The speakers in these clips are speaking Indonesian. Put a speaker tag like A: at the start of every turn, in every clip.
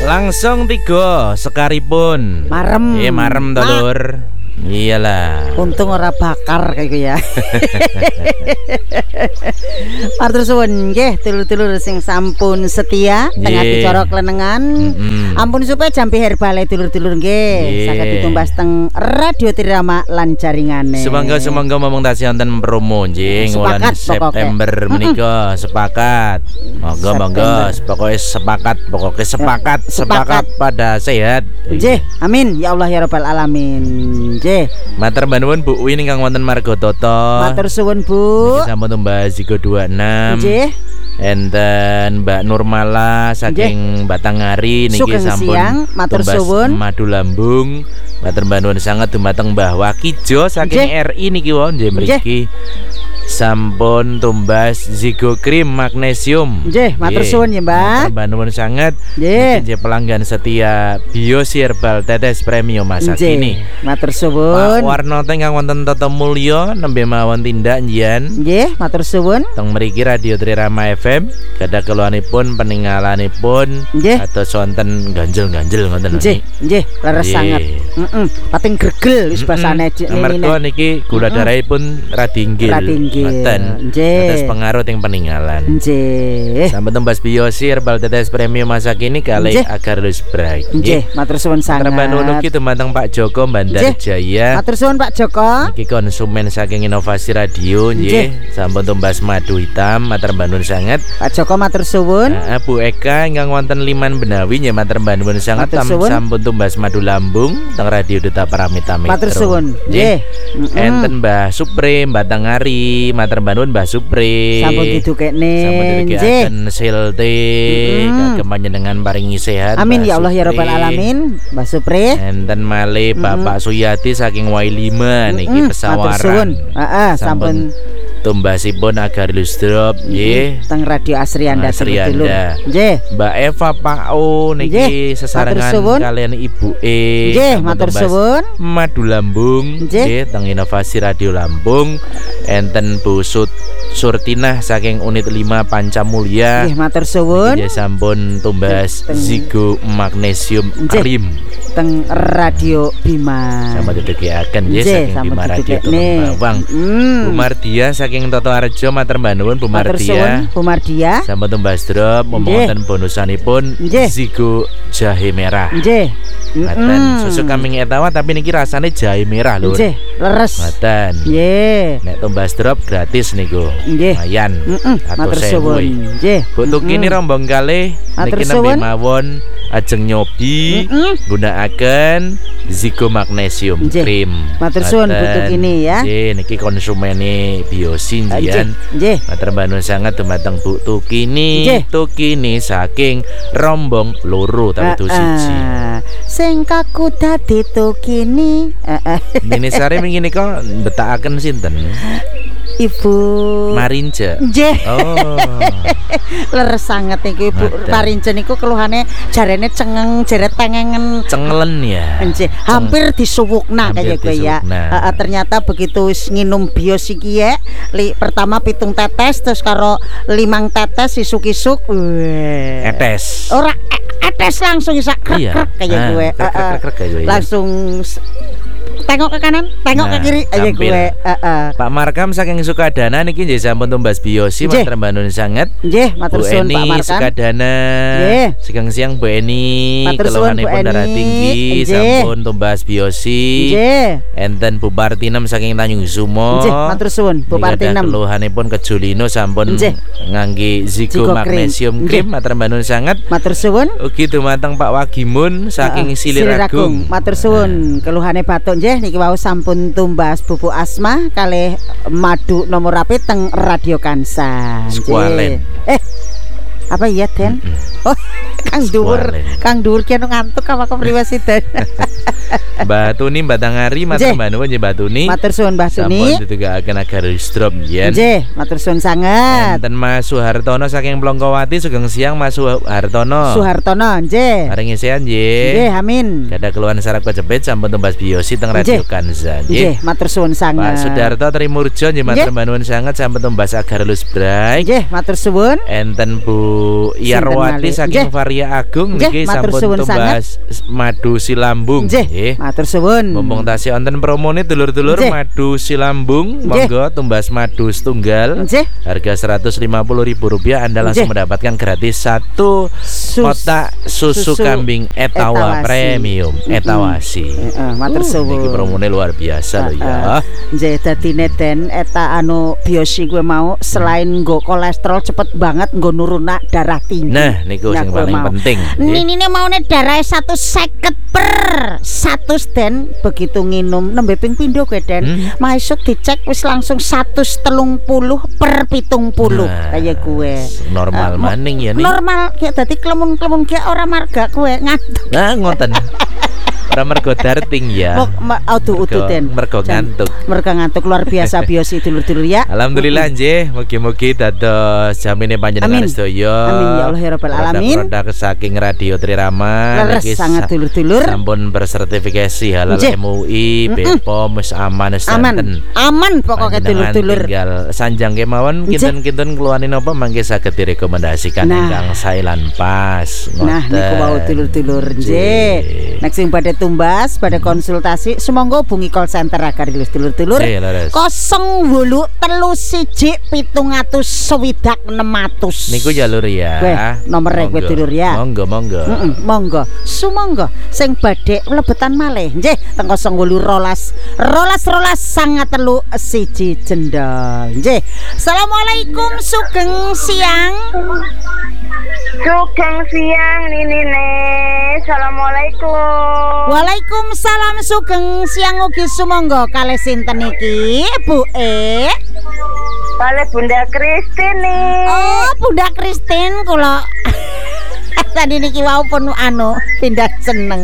A: Langsung 3 sekaripun.
B: Marem.
A: Marem to, Lur. Iyalah.
B: Untung ora bakar kayak gitu ya. Matur suwun nggih dulur-dulur sing sampun setia tengah dicorok lenengan. Ampun supaya jampi herbal dulur-dulur nggih saged ditumbas teng radio Tirama lan jaringane.
A: Semangga momong tasih wonten promo nggih wulan September menika sepakat. Monggo pokoke sepakat pada sehat.
B: Nggih, amin ya Allah ya rabbal alamin.
A: Matur nuwun Bu Uin ingkang wonten Margototo.
B: Matur suwun Bu.
A: Sampun tumbas Zigo 26.
B: Nggih.
A: Enten Mbak Nurmala saking Batanghari niki sampun
B: matur suwun.
A: Madu lambung. Matur nuwun sanget dumateng Mbah Wakijo saking RI niki wau nggih mriki. Sampun tumbas Zigo Krim Magnesium.
B: Nggih, matur suwun ya, Mbak.
A: Matur nuwun sanget. Nggih pelanggan setia Biosi Herbal Tetes Premium masa kini.
B: Matur suwun.
A: Pak Warno ingkang wonten Toto Mulyo nembe mawon tindak njian.
B: Nggih, matur suwun.
A: Teng mriki Radio Trirama FM gadah keluhanipun peninggalanipun atus wonten ganjel-ganjel ngoten niki.
B: Nggih, leres sanget. Pating gregel wis basane
A: mergo niki gula darahipun radinggil. Ngoten. Tetes pengaruh ting peninggalan.
B: Nggih.
A: Sampun tembas Biosi Herbal Tetes Premium masa kini kalih Agarus Bright.
B: Nggih, matur suwun sanget.
A: Terbangun ugi dumateng Pak Joko Bandar Jaya.
B: Matur suwun Pak Joko.
A: Niki konsumen saking inovasi radio nggih. Sampun tumbas madu hitam matur nuwun sanget.
B: Pak Joko matur suwun.
A: Bu Eka ingkang wonten Liman Benawi nggih matur nuwun sanget. Sampun tumbas madu lambung teng Radio Duta Paramita Metro.
B: Matur suwun. Nggih.
A: Enten Mbah Supri Batanghari matur nuwun Mbah Supri.
B: Sampun didukekne.
A: Sampun didukekaken silte kagem panjenengan paringi sehat.
B: Amin ya Allah ya rabbal alamin. Mbah Supri.
A: Enten malih Bapak Suyati saking Wailima niki pesawaran.
B: Matur suwun. Sampun
A: tumbasipun Agarus Drop nggih
B: teng Radio Asrianda
A: Asrianda.
B: Nggih.
A: Mbak Eva Pak O niki sesarengan kalian ibuke.
B: Nggih, matur suwun.
A: Madu lambung nggih teng Inovasi Radio Lampung. Enten Bu Surtinah saking unit 5 Pancamulya.
B: Nggih, matur suwun.
A: Nggih sampun tumbas Zigo Magnesium Krim
B: teng Radio Bima.
A: Sama didegekaken nggih saking Bima Radio Bawang. Bu Mardia saking Toto Arjo matur nuwun Bu Mardia.
B: Bu Mardia.
A: Sampun tumbas drop wonten bonusanipun Zigo jahe merah.
B: Nggih.
A: Ngaten susu kambing etawa tapi niki rasane jahe merah lho.
B: Nggih, leres.
A: Ngaten.
B: Nggih.
A: Nek tumbas drop gratis niku.
B: Nggih.
A: Lumayan.
B: Matur suwun. Nggih.
A: Bu Tuki ini rombong kalih niki nembe mawon ajeng nyobi gunakaken Zigo Magnesium Krim.
B: Matur suwun Bu Tuki ya.
A: Nggih niki konsumene Biosi njian.
B: Nggih.
A: Matur nuwun sanget dumateng Bu Tukini. Tukini saking rombong loro tapi siji.
B: Sing kaku dadi Tukini.
A: Nini Sari wingi nika betakaken sinten?
B: Ibu
A: Marince.
B: Nggih.
A: Oh.
B: Leres sanget iki Bu Marince niku keluhane jarene cengeng, jeret pengengen.
A: Cengelen ya.
B: Nggih, hampir disuwukna kaya kowe ya. Ternyata begitu nginum Bios iki ya, pertama 7 tetes terus karo 5 tetes isuk-isuk.
A: Etes.
B: Ora etes langsung isak krek kaya kowe. Langsung tengok ke kanan, tengok ke kiri aja gue.
A: Pak Markam saking Sukadana niki nggih sampun tumbas Biosi matur nuwun sanget.
B: Nggih, matur suwun Pak Markam.
A: Sukadana. Siang siang Bu Eni keluhanipun darah tinggi sampun tumbas Biosi.
B: Nggih.
A: Enten Bu Partinem saking Tanjung Sumo.
B: Nggih, matur suwun Bu Partinem.
A: Keluhanipun Kejulino sampun ngangge Zigo Magnesium Krim matur nuwun sanget.
B: Matur suwun.
A: Ugi dumateng Pak Wagimun saking Siliragung.
B: Matur suwun keluhane batuk nggih niki wau sampun tumbas bubuk asma kalih madu nomor rapi teng Radio Kansa.
A: Squalen.
B: Apa iya Den? Oh, Kang Dhuwur ki anu ngantuk apa kepriwe sih Den?
A: Mbak Tuni Batanghari matur nuwun nggih Mbak Tuni.
B: Matur suwun Mbah Tuni.
A: Sampun ditugakaken Agarus Drop yen.
B: Nggih, matur suwun sanget.
A: Enten Mas Suhartono saking Plongkowati sugeng siang Mas Suhartono.
B: Nggih.
A: Paringi sehat nggih.
B: Nggih, amin.
A: Kada keluhan saraf kejepit sampun tumbas Biosi teng Radio Kanza
B: nggih. Matur suwun sanget.
A: Pak Sudarto Trimurjo nggih matur nuwun sanget sampun tumbas Agarus Bright.
B: Nggih, matur suwun.
A: Enten Bu Yarwati saking Arya Agung niki sampun tumbas madu silambung.
B: Nggih, matur suwun.
A: Mumpung tasih wonten promone dulur-dulur madu silambung, monggo tumbas madu setunggal. Harga Rp150.000 Anda langsung mendapatkan gratis 1 kotak susu kambing Etawa Premium Etawasi.
B: Matur suwun.
A: Niki promone luar biasa lho ya.
B: Nggih, dadine Den eta biosi gue mau selain nggo kolesterol cepet banget nggo nuruna darah tinggi.
A: Nah, niku sing paling penting.
B: Ninine maune darah 150 per 100 Den, begitu nginum nembe ping pindho kowe Den. Maesuk dicek wis langsung 130 per 70 kaya kowe.
A: Normal maning ya nih.
B: Normal ya dadi klemun-klemun ki ora marga kowe ngantuk.
A: Nah, ngoten. Ora mergo darting ya.
B: Auto Den.
A: Mergo ngantuk.
B: Mergo ngantuk luar biasa biosi dulur-dulur ya.
A: Alhamdulillah nggih, mugi-mugi dados jamine panjenengan sedaya.
B: Amin ya Allah ya rabbal alamin.
A: Produk saking Radio Trirama
B: niki sangat dulur-dulur.
A: Sampun bersertifikasi halal MUI, BPOM wis aman santen.
B: Aman pokoke dulur-dulur.
A: Tinggal sanjang kemawon kinten-kinten keluarin apa mangke saged direkomendasikan ingkang sae lan pas.
B: Nah, niku wau dulur-dulur nggih. Nek sing badhe tumbas pada konsultasi sumangga hubungi call center agar dulur-dulur 08 31 700 600
A: niku jalur ya
B: nomor kowe dulur ya monggo sumangga sing badhe mlebetan malih nggih teng 08 12 sangat telu siji jendol nggih. Assalamualaikum sugeng siang.
C: Sugeng siang Ninine. Assalamualaikum.
B: Waalaikumsalam sugeng siang ugi sumangga kalih sinten iki Bu
C: Kalih Bunda Kristin.
B: Oh Bunda Kristin kula tadi niki wau pun pindah seneng.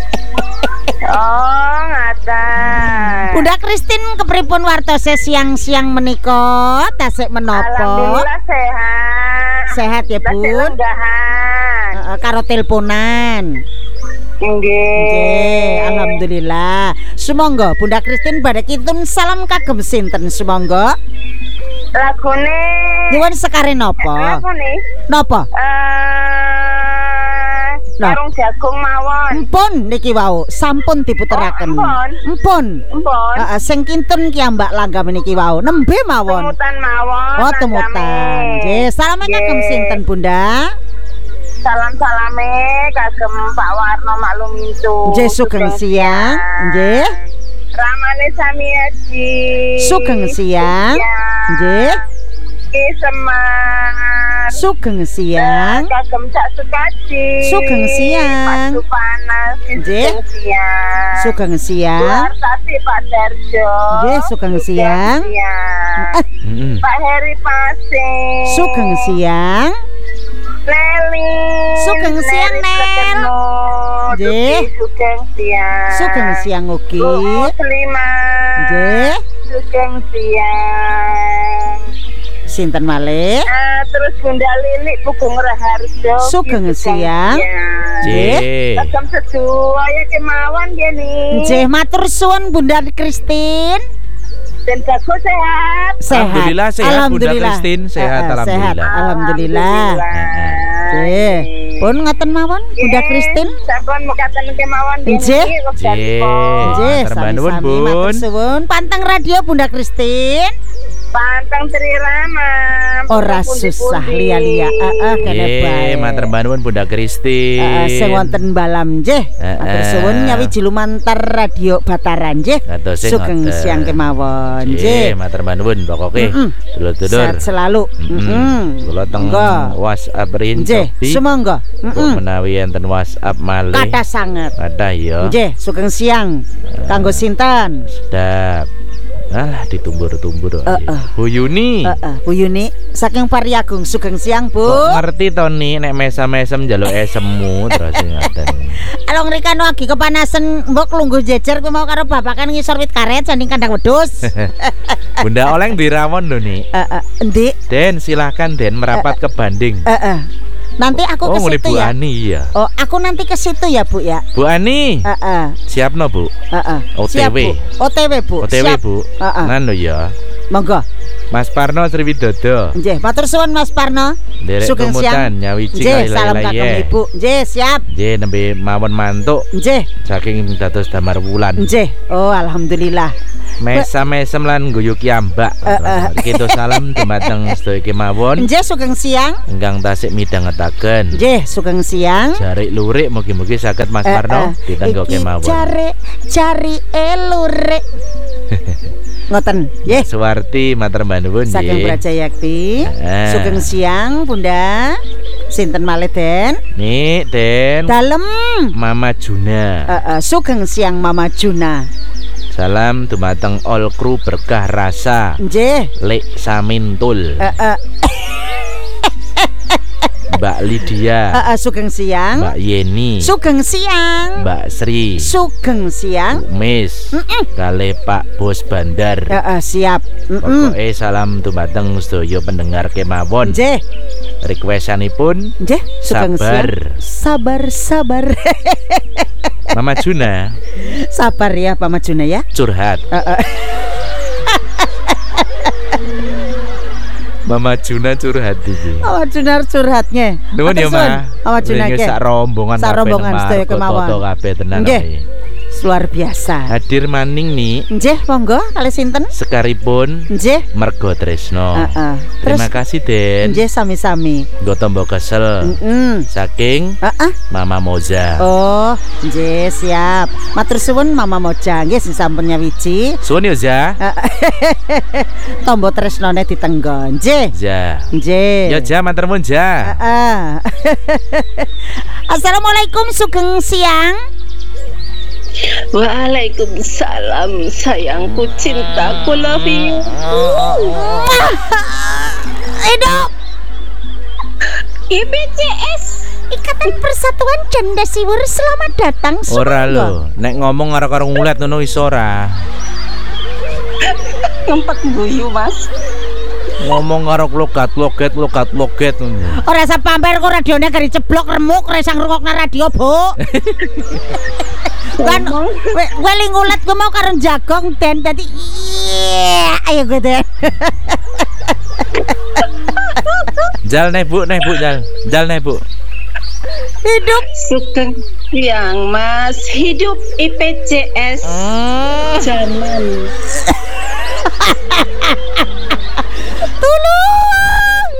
C: Oh ngaten.
B: Bunda Kristin kepripun wartose siang-siang menika tasik menapa?
C: Alhamdulillah sehat.
B: Sehat ya Bun. Karo teleponan.
C: Nggih.
B: Alhamdulillah. Sumangga Bunda Kristin badhe kintun salam kagem sinten sumangga?
C: Lagune
B: nyuwun sekare napa? Napa?
C: Sarung jagung mawon.
B: Empun niki wau sampun diputeraken. Empun. Sing kinten ki Mbak Langga meniki wau nembe mawon.
C: Temutan mawon.
B: Oh temutan. Nggih, salam kagem sinten Bunda?
C: Salam-salame kagem Pak Warno Maklumintu.
B: Nggih sugeng siang. Nggih.
C: Ramane sami aji.
B: Sugeng siang. Nggih.
C: Ki Semar.
B: Sugeng siang.
C: Kagem Cak Sukaji.
B: Sugeng siang.
C: Padu panas.
B: Nggih. Sugeng siang.
C: Tati Pak Darjo.
B: Nggih sugeng siang.
C: Pak Heri Pasing.
B: Sugeng siang.
C: Leli.
B: Sugeng siang Nel. Nggih.
C: Sugeng siang.
B: Sugeng siang ugi.
C: Muslimah.
B: Nggih.
C: Sugeng siang.
B: Sinten malih?
C: Terus Bunda Lili Pugung Raharjo.
B: Sugeng siang.
A: Nggih.
C: Kagem sedaya kemawon gini.
B: Nggih matur suwun Bunda Kristin.
C: Dan jago sehat.
A: Alhamdulillah sehat Bunda Kristin, sehat alhamdulillah.
B: Alhamdulillah. Nggih. Pun ngoten mawon Bunda Kristin.
C: Sampun mekaten kemawon
B: nggih.
A: Nggih. Sami-sami
B: matur suwun. Panteng radio Bunda Kristin.
C: Panteng Trirama.
B: Ora susah lia-lia. Kene bae.
A: Matur nuwun Bunda Kristin.
B: Sing wonten Balam nggih. Matur suwun nyawiji lumantar radio Bataran nggih. Sugeng siang kemawon nggih.
A: Matur nuwun pokoke dulur-dulur.
B: Sehat selalu.
A: Kula teng WhatsApp rin
B: Nggih, sumangga.
A: Menawi enten WhatsApp malih.
B: Kathah sanget.
A: Kathah ya.
B: Nggih, sugeng siang. Kanggo sinten?
A: Sedap. Alah ditumbur-tumbur Bu Yuni.
B: Bu Yuni saking Pari Agung sugeng siang, Bu.
A: Kok ngerti to ni nek mesem-mesem njaluk esemu terus ngaten.
B: Along rikano lagi kepanasan mbok lungguh jejer kuwi mau karo babakan ngisor wit karet sanding kandang wedhus.
A: Bunda Oleng dirawon lho nih.
B: Endi?
A: Den silakan Den merapat ke Banding.
B: Nanti aku ke situ
A: Bu
B: ya.
A: Ani ya.
B: Oh, aku nanti ke situ ya, Bu ya.
A: Bu Ani. Siap no, Bu?
B: Siap,
A: OTW.
B: Bu. OTW, Bu.
A: OTW,
B: Siap.
A: Bu. Nanu ya.
B: Monggo.
A: Mas Parno Sriwidodo.
B: Nggih, matur suwun Mas Parno.
A: Derek
B: Sugeng siang.
A: Nyawiji
B: Nggih, salam kagem Ibu. Nggih, siap.
A: Nggih, nembe mawon mantuk.
B: Nggih.
A: Saking dados damar wulan.
B: Nggih. Oh, alhamdulillah.
A: Mesam-mesem lan guyu kiambak. Kita salam dumateng sedaya kemawon.
B: Nggih, sugeng siang.
A: Ingkang tasik midhangetaken.
B: Nggih, sugeng siang.
A: Jarik lurik mugi-mugi saged Mas Parno ditenggo kemawon.
B: Jari lurik. Ngoten, nggih.
A: Suwarti matur nuwun nggih.
B: Saking Brajayakti. Sugeng siang, Bunda. Sinten malih, Den?
A: Nik, Den.
B: Dalem.
A: Mama Juna.
B: Sugeng siang Mama Juna.
A: Salam dumateng all kru berkah rasa.
B: Nggih.
A: Lek Samintul. Mbak Lydia.
B: Sugeng siang.
A: Mbak Yeni.
B: Sugeng siang.
A: Mbak Sri.
B: Sugeng siang.
A: Miss. Kale Pak Bos Bandar.
B: Siap.
A: Pokoke salam dumateng sedaya pendengar kemawon.
B: Nggih.
A: Requestanipun
B: nggih, sugeng siang. Sabar.
A: Mama Juna.
B: Sabar ya Mama Juna ya.
A: Curhat. Mama Juna curhat iki.
B: Mama Juna curhatnya.
A: Nuwun ya, Ma.
B: Mama Juna
A: iki sak rombongan
B: sedaya kemawon.
A: Foto kabeh tenan iki.
B: Luar biasa.
A: Hadir maning nih.
B: Nggih, monggo kalih sinten?
A: Sekaripun.
B: Nggih.
A: Mergo Tresno. Terima kasih, Den.
B: Nggih, sami-sami.
A: Nggo tombo kesel. Saking Mama Moza.
B: Oh, nggih, siap. Matur suwun Mama Moza, nggih sing sampun nyawiji.
A: Suwun ya, Ja.
B: Tombo tresnone ditenggo. Nggih.
A: Ja.
B: Nggih.
A: Ya, Ja, matur nuwun, Ja.
B: Assalamualaikum, sugeng siang.
D: Waalaikumsalam, sayangku, cintaku, love you.
B: Hidup
D: IPCS,
B: Ikatan Persatuan Janda Siwur, selamat datang.
A: Ora lho, nek ngomong karo ngulet ngono iso ora.
D: ngempet guyu, Mas.
A: Ngomong karo logat-loget
B: ora usah pamer kok radione gari ceblok remuk ora sang ngrungokna radio, Bu. Kan kowe ngulet gue mau karo jagong Den tadi. Ayo gue Den.
A: Jal nih Bu, Jal. Jal nih Bu.
B: Hidup
D: sugeng siang, Mas. Hidup IPCS. Zaman.
B: Tolong.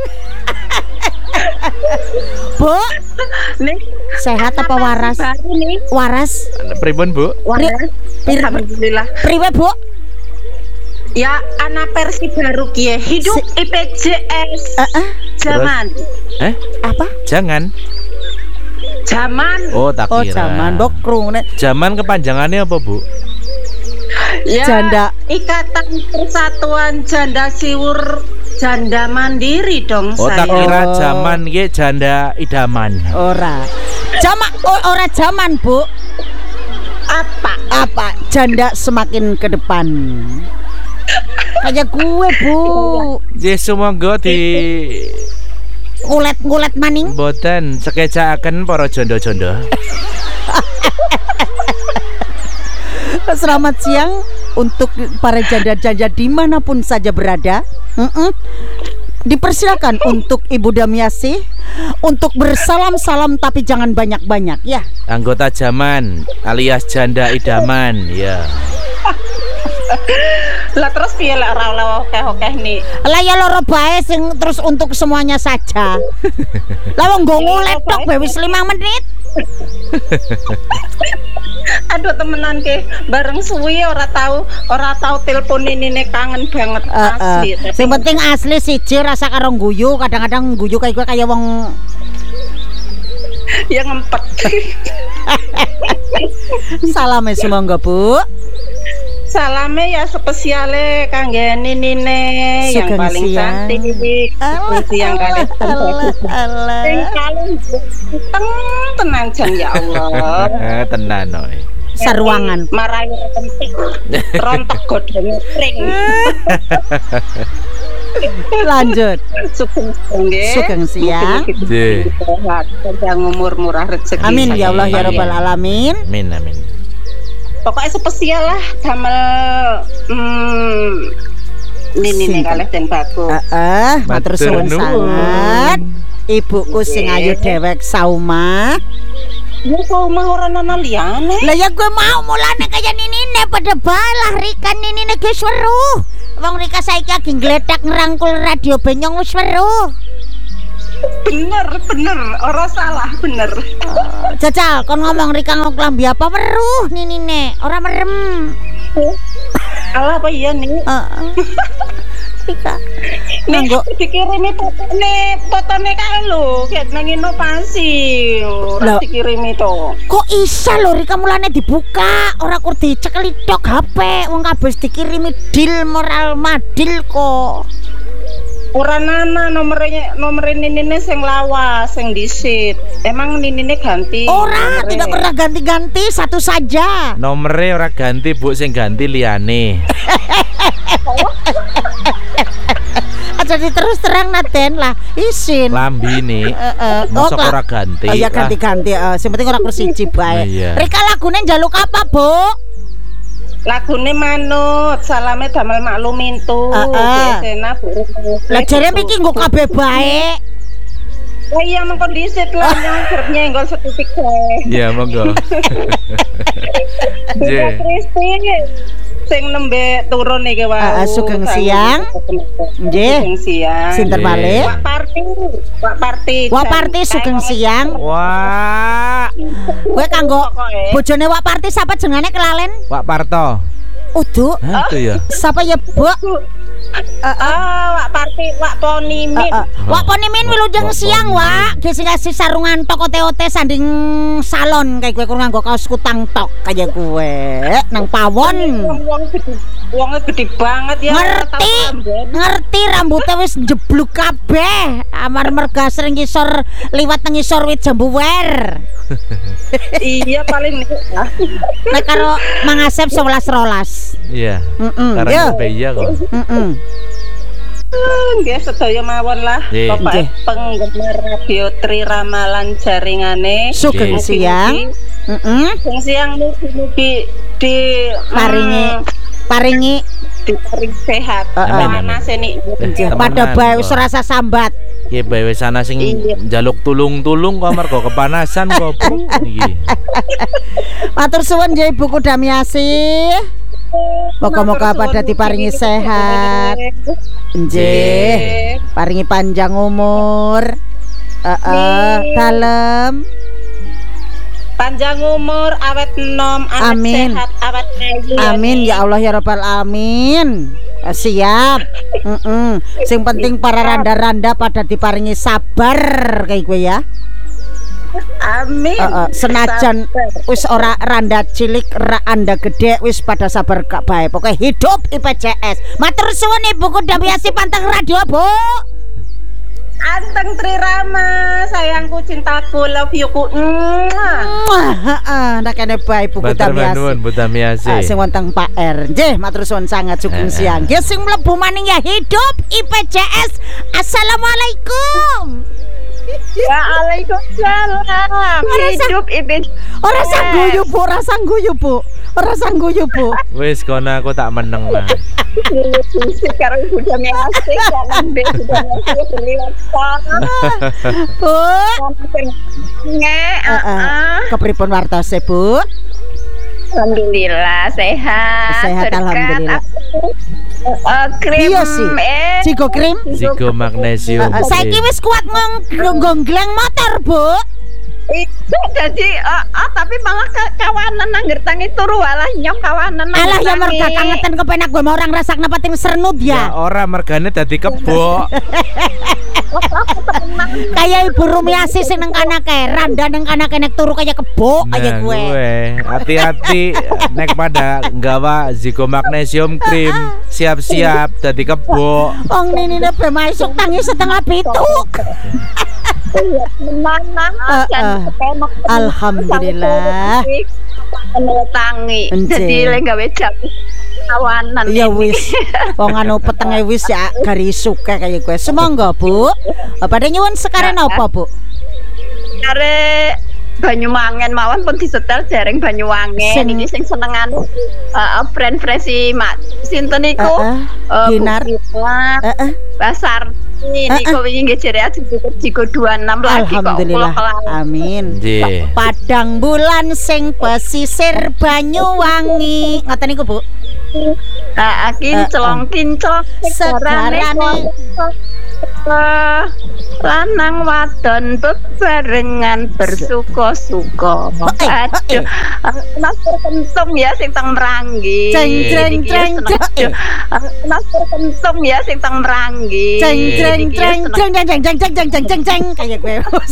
B: Bu,
D: nih
B: sehat apa waras? Waras.
A: Pripun, Bu?
D: Waras. Alhamdulillah.
B: Priwe, Bu?
D: Ya, anak versi baru kie. Hidup IPCS. Zaman.
B: Apa?
A: Jangan.
D: Zaman.
A: Oh, tak kira.
B: Oh, zaman. Bokrung nek.
A: Zaman kepanjangannya apa, Bu?
D: Ya,
B: Janda.
D: Ikatan Persatuan Janda Siwur Janda Mandiri dong.
A: Oh,
D: saya.
A: tak kira zaman ki janda idaman.
B: Ora. Ora zaman, Bu. Apa? Janda semakin ke depan. Kayak gue, Bu.
A: Yesus monggo di
B: ngulet maning.
A: Mboten sekecakaken para jondo-jondo.
B: Selamat siang untuk para janda-janda dimanapun saja berada. Dipersilakan untuk Ibu Damiasi untuk bersalam-salam tapi jangan banyak-banyak ya.
A: Anggota zaman alias janda idaman ya.
D: Lah terus piye lek ora oke-oke nih.
B: Lah ya loro bae sing terus untuk semuanya saja. Lah wong nggo ngulet tok wis 5 menit.
D: Aduh temenan ke bareng suwi ora tahu telepon ini kangen banget asli.
B: Sing penting asli siji rasa karo guyu, kadang-kadang guyu kayak wong
D: ya ngempet.
B: Salame semonggo, Bu.
D: Salame ya spesiale kangge Ninine yang paling cantik, yang kali tenang jan ya Allah.
A: Tenan oi.
B: Saruangan
D: marahi rontok godhong pring.
B: Lanjut. Sugeng siang.
D: Panjang umur murah rezeki.
B: Amin ya Allah ya rabbal alamin.
A: Amin.
D: Pokoknya spesial lah damel Nini kalih Den Bagus.
B: Matur suwun sanget. Ibuku sing ayu dewek saumah.
D: Ya saumah ora ana liyane.
B: Lah ya gue mau mulane kaya ninine pada balah Rika ninine geus weruh. Wong Rika saiki lagi ngledak ngerangkul radio Benyong wis weruh.
D: Bener, ora salah, bener.
B: Jajal kon ngomong Rika ngoklambi apa weruh ninine, ora merem.
D: Alah apa iya nih?
B: Rika.
D: Nanggo dikirimi fotone kae lho, ket nang inovasi. Ora dikirimi to.
B: Kok isa lho Rika mulane dibuka, ora kur dicekeli tok HP, wong kabeh dikirimi deal moral madil kok.
D: Ora nana nomere ninine sing lawas, sing disit. Emang ninine ganti?
B: Ora, tidak pernah ganti-ganti, satu saja.
A: Nomere ora ganti, Bu, sing ganti liyane.
B: Jadi terus terang Naden lah, isin.
A: Lambine. Mosok ora ganti.
B: Oh ya ganti-ganti, sing penting ora persiji bae. Rika lagune njaluk apa, Bu?
D: Lagune manut, salame damel maklumintu. Biasana buruk.
B: Lah jare iki nggo kabeh bae.
D: Lah iya mengko disit lah nyong nyenggol setitik bae.
A: Iya, monggo.
D: Kristi sing nembe turun iki wae.
B: Sugeng siang. Nggih.
D: Sugeng siang.
B: Sinten malih? Wak Parti sugeng siang.
A: Wah.
B: Kowe kanggo bojone Wak Parti sapa jenenge kelalen?
A: Wak Parto.
B: Udu.
A: Itu ya.
B: Sapa ya, Bu?
D: Wak Parti, Wak Ponimin.
B: Wak Ponimin wilujeng siang, Wak. Gisi-gisi sarungan tok ote-ote sanding salon kayak gue kurang nganggo kaos kutang tok kayak gue nang pawon.
D: Wongnya gede banget ya.
B: Ngerti rambutnya wis jebluk kabeh. Amar merga sering ngisor liwat nang ngisor wit jambu wer.
D: Iya paling
B: nek karo Mang Asep 11-12.
A: Iya. Karena iya kok.
D: Nggih sedaya mawon lah. Bapak penggemar radio Trirama lan jaringane.
B: Sugeng siang.
D: Sugeng siang mugi-mugi paring sehat. Panas ini.
B: Pada bae wis rasa sambat.
A: Ya bae wis ana sing njaluk tulung-tulung kok amarga kepanasan kok iki.
B: Matur suwun nggih Ibu Damiasi. Moga-moga pada diparingi sehat. Nggih. Paringi panjang umur. Dalem.
D: Panjang umur, awet enom,
B: amin.
D: Sehat, awet ayu.
B: Amin ya Allah ya Rabbal alamin. Siap. Sing penting para randa-randa pada diparingi sabar kayak gue ya.
D: Amin.
B: Senajan wis ora randa cilik, anda gede wis pada sabar gak bae. Pokoknya hidup IPCS. Matur suwun Ibu Damiasi panteng radio, Bu.
D: Anteng Trirama, sayangku, cintaku, love you ku.
B: Nak kene bae Bu Damiasi. Sing wonten Pak R. Nggih, matur suwun sangat sugeng siang. Nggih sing mlebu maning ya hidup IPCS. Assalamualaikum.
C: Waalaikumsalam. Hidup IPCS.
B: Ora sangguyu Bu.
A: Wis kono aku tak meneng lah.
C: Sekarang udah asik kan
B: Bu.
C: Nge.
B: Kepripun wartose, Bu?
C: Alhamdulillah sehat.
B: Sehat alhamdulillah.
C: Krim.
B: Iya sih. Zigo krim.
A: Zigo magnesium.
B: Saiki wis kuat nggongleng motor, Bu.
C: Itu jadi tapi malah kawanan nang gertangi turu alah nyok kawanan.
B: Alah ya merga kangetan kepenak gue mau orang rasakna pating sernut ya.
A: Ya ora mergane dadi kebo.
B: Kayak Ibu Rumiasi sing nang kanake, randa nang kanake nek turu kayak kebo aja gue.
A: Hati-hati nek pada nggawa Zigo magnesium krim, siap-siap dadi kebo.
B: Wong ninine be masuk tangi setengah pituk. Alhamdulillah.
C: Tangi. Jadi lek gawe jam kawanan.
B: Ya wis. Wong anu petenge wis ya gari suka kaya gue. Semonggo, Bu. Pada nyuwun sekarang apa, Bu?
C: Are Banyuwangen mawon pun disetel dereng Banyuwangen. Iki sing senengan brand Fresi Mak sinten niku?
B: Dinar.
C: Pasar niku wingi nggih jere Jigo 26 lagi kok.
B: Alhamdulillah. Amin. Padang bulan sing pesisir Banyuwangi. Ngoten niku, Bu.
C: Kinclong segarane lanang wadon bebarengan bersuka-suka. Aduh, nasur kentung ya sing teng Meranggi.
B: Jeng
C: nasur kentung ya sing teng Meranggi.
B: Jeng kayak gue.